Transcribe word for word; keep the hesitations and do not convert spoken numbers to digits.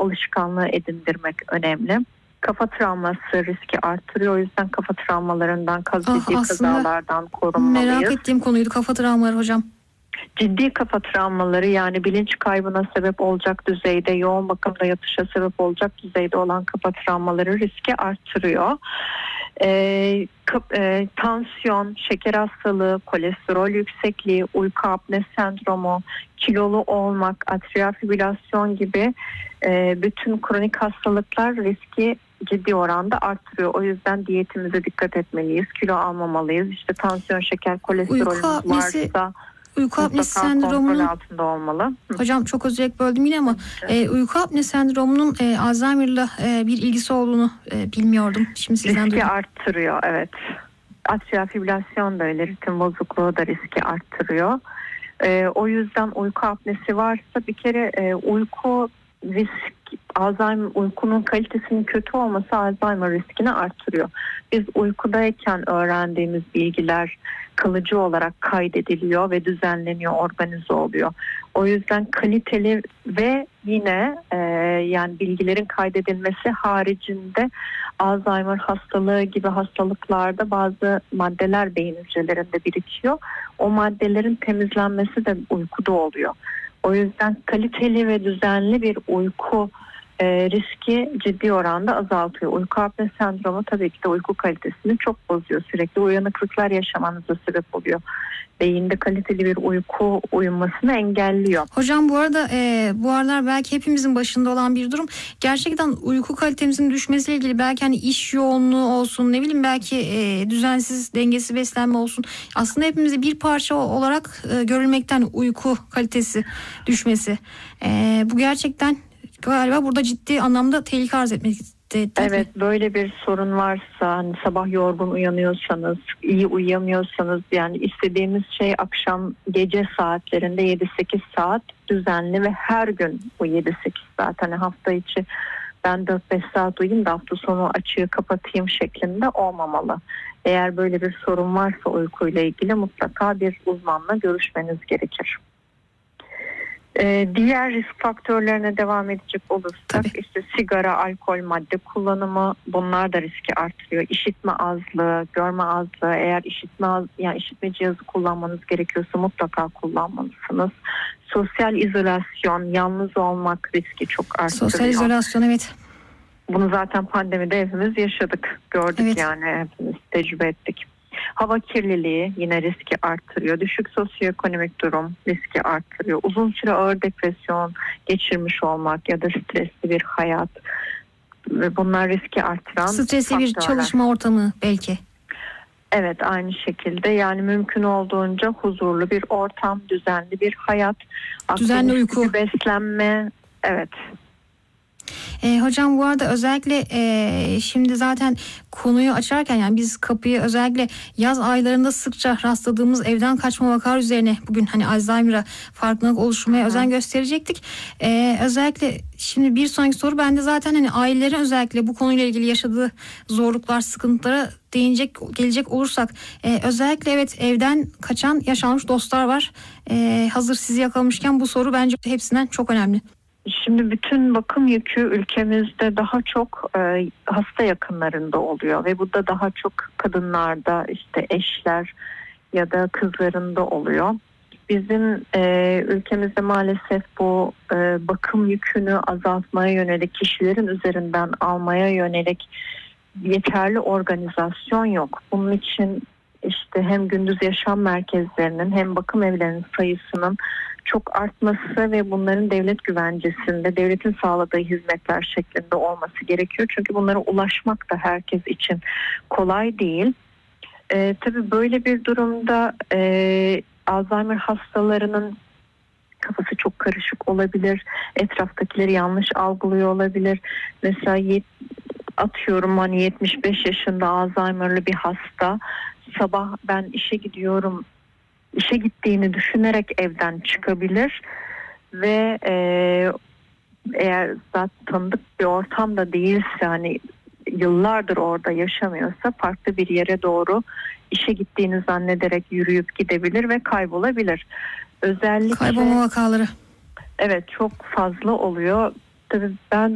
alışkanlığı edindirmek önemli. Kafa travması riski artırıyor. O yüzden kafa travmalarından, ciddi Ah, kazalardan korunmalıyız. Merak ettiğim konuydu kafa travmaları hocam. Ciddi kafa travmaları, yani bilinç kaybına sebep olacak düzeyde, yoğun bakımda yatışa sebep olacak düzeyde olan kafa travmaları riski artırıyor. Ee, kap, e, tansiyon, şeker hastalığı, kolesterol yüksekliği, uyku apne sendromu, kilolu olmak, atrial fibrilasyon gibi e, bütün kronik hastalıklar riski ciddi oranda artırıyor. O yüzden diyetimize dikkat etmeliyiz. Kilo almamalıyız. İşte tansiyon, şeker, kolesterolümüz apnesi, varsa uyku apnesi sendromunun altında olmalı. Hocam çok özür dilerim böldüm yine ama e, uyku apne sendromunun e, Alzheimer'la e, bir ilgisi olduğunu e, bilmiyordum. Şimdi sizden riski duydum. arttırıyor, evet. Atrial fibrilasyon da öyle, ritim bozukluğu da riski arttırıyor. E, o yüzden uyku apnesi varsa bir kere e, uyku risk, Alzheimer, uykunun kalitesinin kötü olması Alzheimer riskini artırıyor. Biz uykudayken öğrendiğimiz bilgiler kalıcı olarak kaydediliyor ve düzenleniyor, organize oluyor. O yüzden kaliteli ve yine e, yani bilgilerin kaydedilmesi haricinde Alzheimer hastalığı gibi hastalıklarda bazı maddeler beyin hücrelerinde birikiyor. O maddelerin temizlenmesi de uykuda oluyor. O yüzden kaliteli ve düzenli bir uyku e, riski ciddi oranda azaltıyor. Uyku apne sendromu tabii ki de uyku kalitesini çok bozuyor. Sürekli uyanıklıklar yaşamanıza sebep oluyor. Beyinde kaliteli bir uyku uyumasını engelliyor. Hocam bu arada e, bu aralar belki hepimizin başında olan bir durum. Gerçekten uyku kalitemizin düşmesiyle ilgili belki hani iş yoğunluğu olsun, ne bileyim belki e, düzensiz, dengesiz beslenme olsun. Aslında hepimize bir parça olarak e, görülmekten uyku kalitesi düşmesi. E, bu gerçekten galiba burada ciddi anlamda tehlike arz etmekte. Evet, böyle bir sorun varsa, hani sabah yorgun uyanıyorsanız, iyi uyuyamıyorsanız, yani istediğimiz şey akşam gece saatlerinde yedi sekiz saat düzenli ve her gün bu yedi sekiz saat, hani hafta içi ben dört beş saat uyuyayım da hafta sonu açığı kapatayım şeklinde olmamalı. Eğer böyle bir sorun varsa uykuyla ilgili mutlaka bir uzmanla görüşmeniz gerekir. Ee, diğer risk faktörlerine devam edecek olursak, Tabii. işte sigara, alkol, madde kullanımı, bunlar da riski artırıyor. İşitme azlığı, görme azlığı, eğer işitme az, yani işitme cihazı kullanmanız gerekiyorsa mutlaka kullanmalısınız. Sosyal izolasyon, yalnız olmak riski çok artırıyor. Sosyal izolasyon, evet. Bunu zaten pandemide hepimiz yaşadık, gördük, evet. Yani hepimiz tecrübe ettik. Hava kirliliği yine riski artırıyor. Düşük sosyoekonomik durum riski artırıyor. Uzun süre ağır depresyon geçirmiş olmak ya da stresli bir hayat, ve bunlar riski artıran stresli faktörler. Bir çalışma ortamı belki. Evet, aynı şekilde, yani mümkün olduğunca huzurlu bir ortam, düzenli bir hayat, düzenli uyku, beslenme, evet. E, hocam bu arada özellikle e, şimdi zaten konuyu açarken, yani biz kapıyı özellikle yaz aylarında sıkça rastladığımız evden kaçma vakalar üzerine bugün hani Alzheimer'a farkındalık oluşturmaya Hı. özen gösterecektik. E, özellikle şimdi bir sonraki soru bende zaten hani ailelerin özellikle bu konuyla ilgili yaşadığı zorluklar, sıkıntılara değinecek gelecek olursak e, özellikle evet evden kaçan yaşanmış dostlar var. E, hazır sizi yakalamışken bu soru bence hepsinden çok önemli. Şimdi bütün bakım yükü ülkemizde daha çok e, hasta yakınlarında oluyor ve bu da daha çok kadınlarda, işte eşler ya da kızlarında oluyor. Bizim e, ülkemizde maalesef bu e, bakım yükünü azaltmaya yönelik, kişilerin üzerinden almaya yönelik yeterli organizasyon yok. Bunun için işte hem gündüz yaşam merkezlerinin hem bakım evlerinin sayısının çok artması ve bunların devlet güvencesinde, devletin sağladığı hizmetler şeklinde olması gerekiyor. Çünkü bunlara ulaşmak da herkes için kolay değil. Ee, tabii böyle bir durumda e, Alzheimer hastalarının kafası çok karışık olabilir. Etraftakileri yanlış algılıyor olabilir. Mesela yet, atıyorum hani yetmiş beş yaşında Alzheimer'lı bir hasta sabah ben işe gidiyorum, işe gittiğini düşünerek evden çıkabilir ve e, eğer zaten tanıdık bir ortamda değilse, hani yıllardır orada yaşamıyorsa, farklı bir yere doğru işe gittiğini zannederek yürüyüp gidebilir ve kaybolabilir. Özellikle kaybolma vakaları. Evet, çok fazla oluyor. Tabii ben